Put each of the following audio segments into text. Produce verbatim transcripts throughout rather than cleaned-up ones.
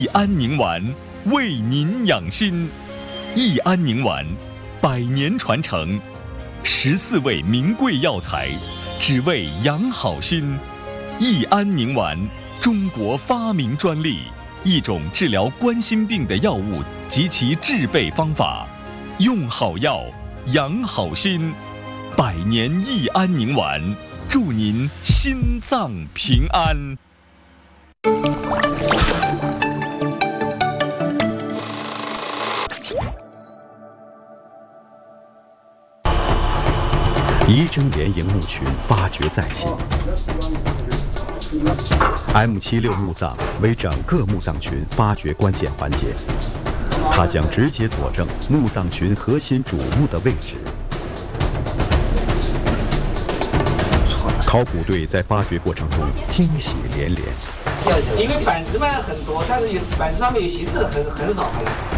益安宁丸为您养心。益安宁丸，百年传承，十四味名贵药材，只为养好心。益安宁丸，中国发明专利，一种治疗冠心病的药物及其制备方法。用好药，养好心。百年益安宁丸，祝您心脏平安。 仪征联营墓群发掘再现。M 七六墓葬为整个墓葬群发掘关键环节，它将直接佐证墓葬群核心主墓的位置。考古队在发掘过程中惊喜连连， 因为板子嘛很多，但是有板子上面有席子很很少。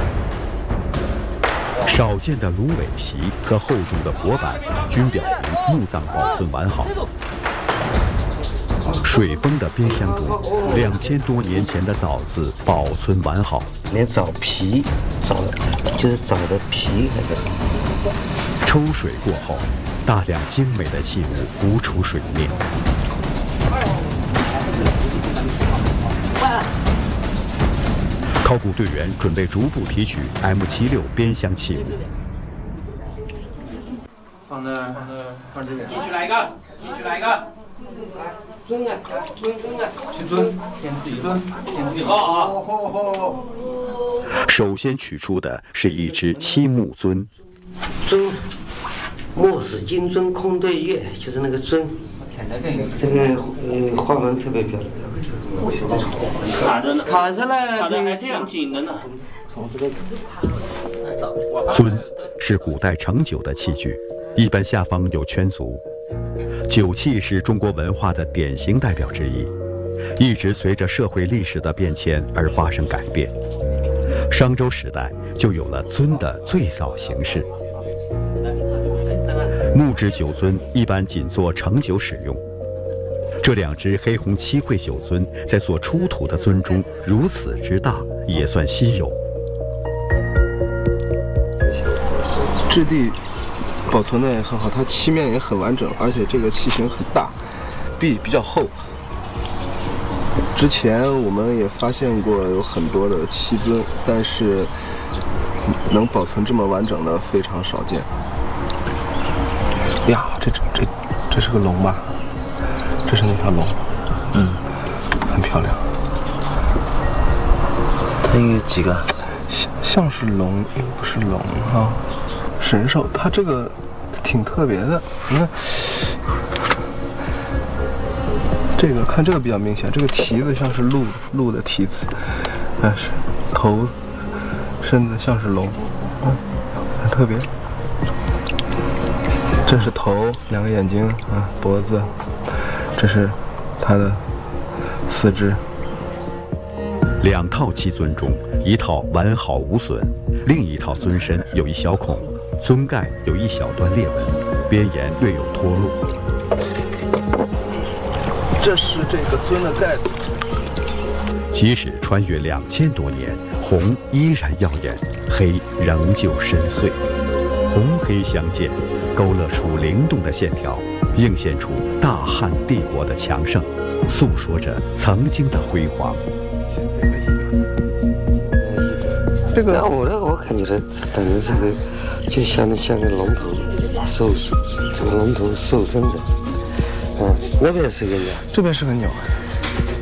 少见的芦苇席和厚重的薄板均表明墓葬保存完好。水封的边箱中，两千多年前的枣子保存完好， 连枣皮、枣就是枣的皮还在。 抽水过后，大量精美的器物浮出水面。考古队员准备逐步提取 M 七六边箱器物。 放那，放那，放这边。继续来一个，继续来一个。 尊啊，尊尊啊， 去尊，天自己尊，天自己好啊。好好好。 首先取出的是一只漆木尊。 尊，莫使金樽空对月，就是那个尊。这个呃花纹特别漂亮。 卡着呢， 卡着呢， 卡着还挺紧的呢。 从这个尊是古代盛酒的器具，一般下方有圈足。酒器是中国文化的典型代表之一，一直随着社会历史的变迁而发生改变。商周时代就有了尊的最早形式。木质酒尊一般仅做盛酒使用。这两只黑红漆绘酒尊在所出土的尊中如此之大，也算稀有。 质地保存的也很好，它漆面也很完整，而且这个器型很大，壁比较厚。之前我们也发现过有很多的漆尊，但是能保存这么完整的非常少见。呀，这这这这是个龙吧？这是那条龙，嗯，很漂亮。 它有几个？ 像像是龙，又不是龙啊。神兽，它这个挺特别的。你看，这个看这个比较明显，这个蹄子像是鹿鹿的蹄子，但是头身子像是龙，嗯，很特别。这是头，两个眼睛啊，脖子。这是它的四肢。 两套漆尊中，一套完好无损，另一套尊身有一小孔，尊盖有一小段裂纹，边沿略有脱落。 这是这个尊的盖子。 即使穿越两千多年，红依然耀眼，黑仍旧深邃。红黑相间，勾勒出灵动的线条，映现出大汉帝国的强盛，诉说着曾经的辉煌。 这个，我那个我感觉的，反正这个就像像个龙头兽，这个龙头兽身的，嗯，那边是个鸟， 这边是个鸟。